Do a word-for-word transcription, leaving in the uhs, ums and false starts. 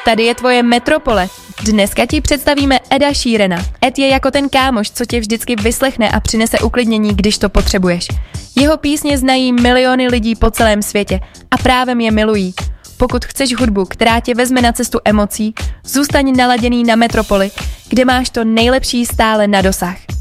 Tady je tvoje metropole. Dneska ti představíme Eda Sheerana. Ed je jako ten kámoš, co tě vždycky vyslechne a přinese uklidnění, když to potřebuješ. Jeho písně znají miliony lidí po celém světě a právem je milují. Pokud chceš hudbu, která tě vezme na cestu emocí, zůstaň naladěný na Metropoli, kde máš to nejlepší stále na dosah.